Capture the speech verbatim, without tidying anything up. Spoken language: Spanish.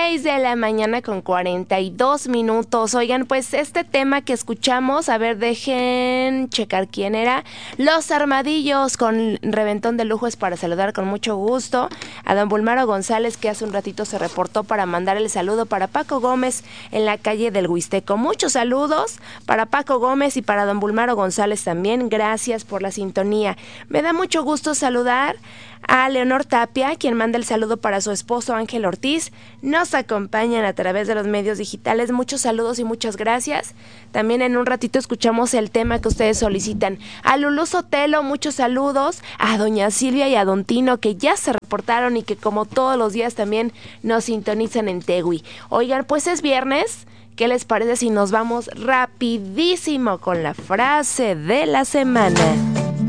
seis de la mañana con cuarenta y dos minutos. Oigan, pues este tema que escuchamos, a ver, dejen checar quién era. Los Armadillos con Reventón de Lujo es para saludar con mucho gusto a don Bulmaro González, que hace un ratito se reportó para mandar el saludo para Paco Gómez en la calle del Huisteco. Muchos saludos para Paco Gómez y para don Bulmaro González también. Gracias por la sintonía. Me da mucho gusto saludar a Leonor Tapia, quien manda el saludo para su esposo Ángel Ortiz. Nos acompañan a través de los medios digitales. Muchos saludos y muchas gracias. También en un ratito escuchamos el tema que ustedes solicitan. A Lulú Sotelo, muchos saludos. A doña Silvia y a don Tino, que ya se reportaron y que como todos los días también nos sintonizan en Tegui. Oigan, pues es viernes. ¿Qué les parece si nos vamos rapidísimo con la frase de la semana?